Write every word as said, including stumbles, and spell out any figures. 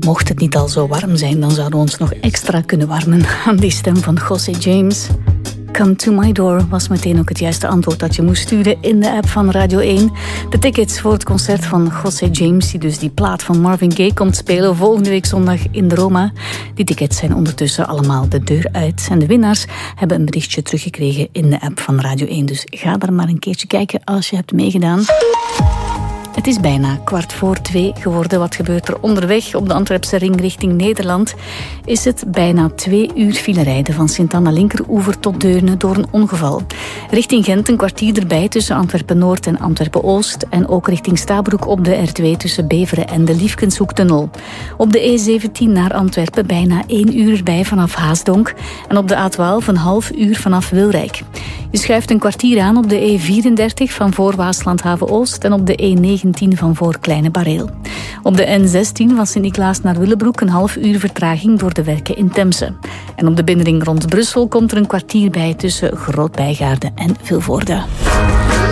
Mocht het niet al zo warm zijn, dan zouden we ons nog extra kunnen warmen aan die stem van José James. Come to my door was meteen ook het juiste antwoord dat je moest sturen in de app van Radio één. De tickets voor het concert van José James, die dus die plaat van Marvin Gaye komt spelen volgende week zondag in de Roma. Die tickets zijn ondertussen allemaal de deur uit. En de winnaars hebben een berichtje teruggekregen in de app van Radio één. Dus ga daar maar een keertje kijken als je hebt meegedaan. Het is bijna kwart voor twee geworden. Wat gebeurt er onderweg op de Antwerpse ring richting Nederland? Is het bijna twee uur file rijden van Sint-Anna Linkeroever tot Deurne door een ongeval. Richting Gent een kwartier erbij tussen Antwerpen-Noord en Antwerpen-Oost. En ook richting Stabroek op de R twee tussen Beveren en de Liefkenshoektunnel. Op de E zeventien naar Antwerpen bijna één uur erbij vanaf Haasdonk. En op de A twaalf een half uur vanaf Wilrijk. Je schuift een kwartier aan op de E vierendertig van voor Waaslandhaven-Oost en op de E negentien van voor Kleine Bareel. Op de N zestien van Sint-Niklaas naar Willebroek een half uur vertraging door de werken in Temse. En op de binnenring rond Brussel komt er een kwartier bij tussen Groot-Bijgaarden en Vilvoorde.